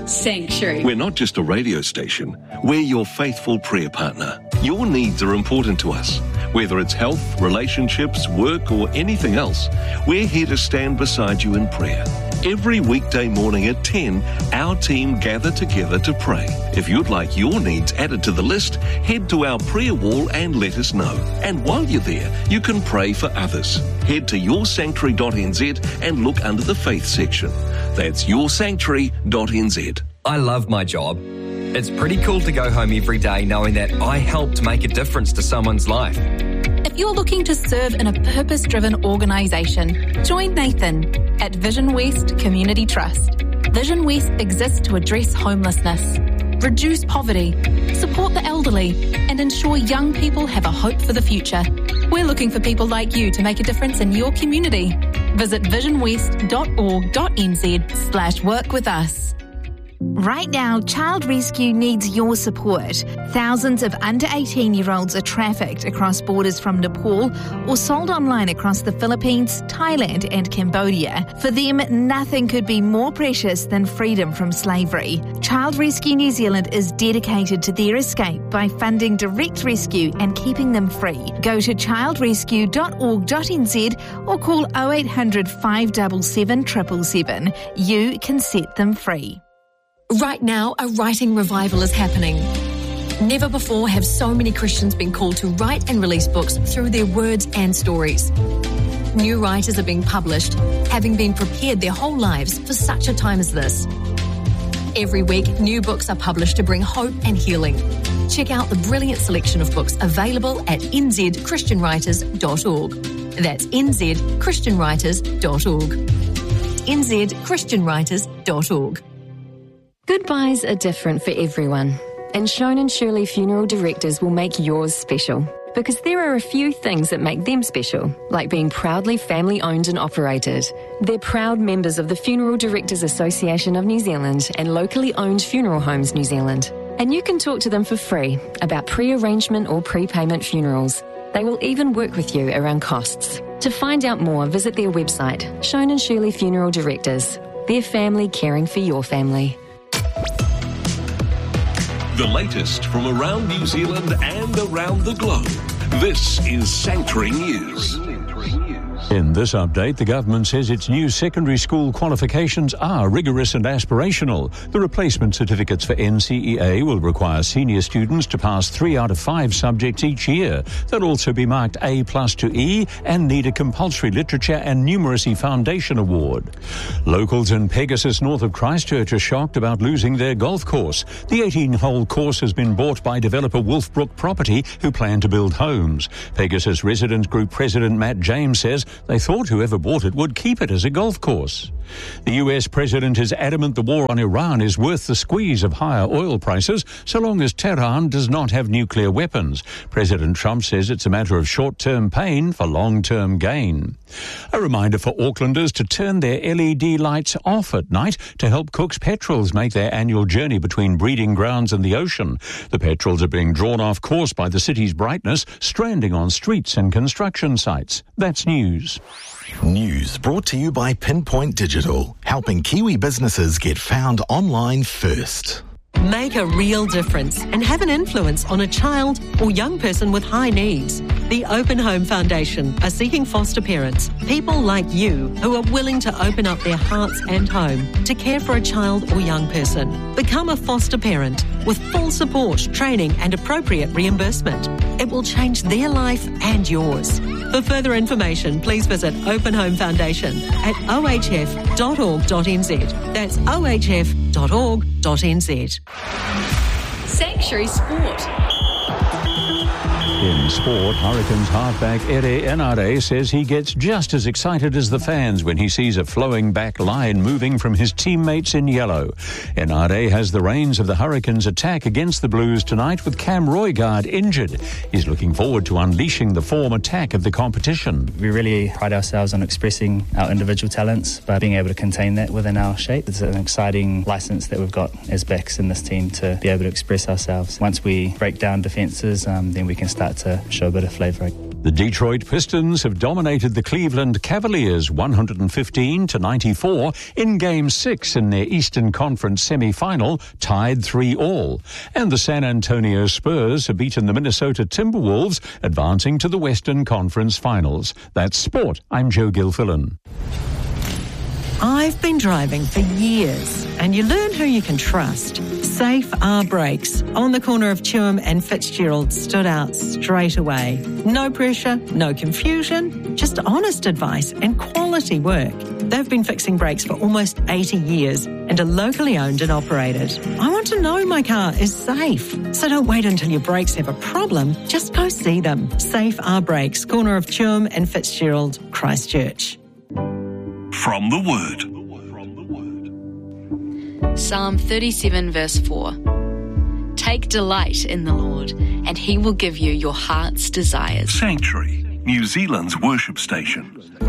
Sanctuary. We're not just a radio station, we're your faithful prayer partner. Your needs are important to us. Whether it's health, relationships, work, or anything else, we're here to stand beside you in prayer. Every weekday morning at 10, our team gather together to pray. If you'd like your needs added to the list, head to our prayer wall and let us know. And while you're there, you can pray for others. Head to yoursanctuary.nz and look under the faith section. That's yoursanctuary.nz. I love my job. It's pretty cool to go home every day knowing that I helped make a difference to someone's life. If you're looking to serve in a purpose-driven organisation, join Nathan at Vision West Community Trust. Vision West exists to address homelessness, reduce poverty, support the elderly, and ensure young people have a hope for the future. We're looking for people like you to make a difference in your community. Visit visionwest.org.nz/work with us. Right now, Child Rescue needs your support. Thousands of under 18-year-olds are trafficked across borders from Nepal or sold online across the Philippines, Thailand and Cambodia. For them, nothing could be more precious than freedom from slavery. Child Rescue New Zealand is dedicated to their escape by funding direct rescue and keeping them free. Go to childrescue.org.nz or call 0800 577 777. You can set them free. Right now, a writing revival is happening. Never before have so many Christians been called to write and release books through their words and stories. New writers are being published, having been prepared their whole lives for such a time as this. Every week, new books are published to bring hope and healing. Check out the brilliant selection of books available at nzchristianwriters.org. That's nzchristianwriters.org. nzchristianwriters.org. Goodbyes are different for everyone, and Shone & Shirley Funeral Directors will make yours special. Because there are a few things that make them special, like being proudly family-owned and operated. They're proud members of the Funeral Directors Association of New Zealand and locally owned Funeral Homes New Zealand. And you can talk to them for free about pre-arrangement or prepayment funerals. They will even work with you around costs. To find out more, visit their website, Shone & Shirley Funeral Directors. Their family caring for your family. The latest from around New Zealand and around the globe. This is Sanctuary News. In this update, the government says its new secondary school qualifications are rigorous and aspirational. The replacement certificates for NCEA will require senior students to pass 3 out of 5 subjects each year. They'll also be marked A+ to E and need a compulsory literature and numeracy foundation award. Locals in Pegasus, north of Christchurch, are shocked about losing their golf course. The 18-hole course has been bought by developer Wolfbrook Property, who plan to build homes. Pegasus Residents Group President Matt James says they thought whoever bought it would keep it as a golf course. The US president is adamant the war on Iran is worth the squeeze of higher oil prices so long as Tehran does not have nuclear weapons. President Trump says it's a matter of short-term pain for long-term gain. A reminder for Aucklanders to turn their LED lights off at night to help Cook's Petrels make their annual journey between breeding grounds and the ocean. The petrels are being drawn off course by the city's brightness, stranding on streets and construction sites. That's news. News brought to you by Pinpoint Digital, helping Kiwi businesses get found online first. Make a real difference and have an influence on a child or young person with high needs. The Open Home Foundation are seeking foster parents, people like you who are willing to open up their hearts and home to care for a child or young person. Become a foster parent with full support, training and appropriate reimbursement. It will change their life and yours. For further information, please visit Open Home Foundation at ohf.org.nz. That's ohf.org.nz. Sanctuary Sport. In sport, Hurricanes halfback Ere Enare says he gets just as excited as the fans when he sees a flowing back line moving from his teammates in yellow. Enare has the reins of the Hurricanes' attack against the Blues tonight with Cam Roigard injured. He's looking forward to unleashing the form attack of the competition. We really pride ourselves on expressing our individual talents, but being able to contain that within our shape. It's an exciting license that we've got as backs in this team to be able to express ourselves. Once we break down defences, then we can start to show a bit of flavour. The Detroit Pistons have dominated the Cleveland Cavaliers 115-94 in Game 6 in their Eastern Conference semi-final, tied 3-all. And the San Antonio Spurs have beaten the Minnesota Timberwolves, advancing to the Western Conference Finals. That's sport. I'm Joe Gilfillan. I've been driving for years, and you learn who you can trust. Safe R Brakes on the corner of Tuam and Fitzgerald stood out straight away. No pressure, no confusion, just honest advice and quality work. They've been fixing brakes for almost 80 years and are locally owned and operated. I want to know my car is safe. So don't wait until your brakes have a problem. Just go see them. Safe R Brakes, corner of Tuam and Fitzgerald, Christchurch. From the Word. Psalm 37 verse 4. Take delight in the Lord, and he will give you your heart's desires. Sanctuary, New Zealand's worship station.